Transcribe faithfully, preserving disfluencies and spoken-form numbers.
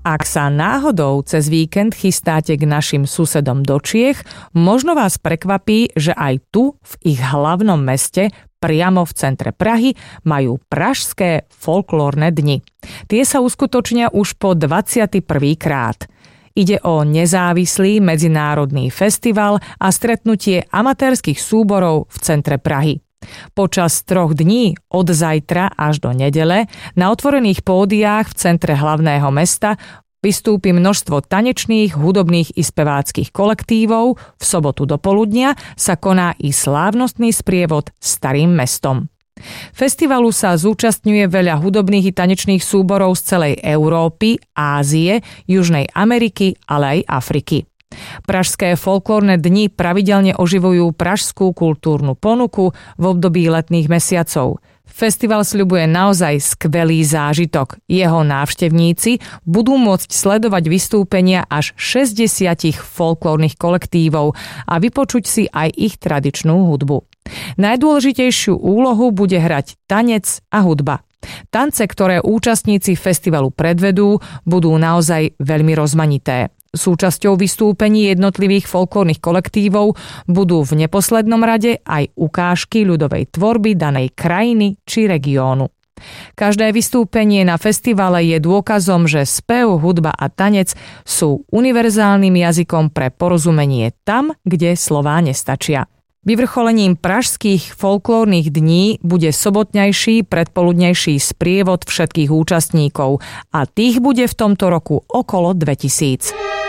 Ak sa náhodou cez víkend chystáte k našim susedom do Čiech, možno vás prekvapí, že aj tu, v ich hlavnom meste, priamo v centre Prahy, majú pražské folklórne dni. Tie sa uskutočnia už po dvadsiaty prvý krát. Ide o nezávislý medzinárodný festival a stretnutie amatérskych súborov v centre Prahy. Počas troch dní, od zajtra až do nedele, na otvorených pódiách v centre hlavného mesta vystúpi množstvo tanečných, hudobných i speváckych kolektívov, v sobotu do poludnia sa koná i slávnostný sprievod Starým mestom. Festivalu sa zúčastňuje veľa hudobných i tanečných súborov z celej Európy, Ázie, Južnej Ameriky, ale aj Afriky. Pražské folklórne dni pravidelne oživujú pražskú kultúrnu ponuku v období letných mesiacov. Festival sľubuje naozaj skvelý zážitok. Jeho návštevníci budú môcť sledovať vystúpenia až šesťdesiat folklórnych kolektívov a vypočuť si aj ich tradičnú hudbu. Najdôležitejšiu úlohu bude hrať tanec a hudba. Tance, ktoré účastníci festivalu predvedú, budú naozaj veľmi rozmanité. Súčasťou vystúpení jednotlivých folklórnych kolektívov budú v neposlednom rade aj ukážky ľudovej tvorby danej krajiny či regiónu. Každé vystúpenie na festivale je dôkazom, že spev, hudba a tanec sú univerzálnym jazykom pre porozumenie tam, kde slová nestačia. Vyvrcholením pražských folklórnych dní bude sobotňajší predpoludnejší sprievod všetkých účastníkov a tých bude v tomto roku okolo dvetisíc.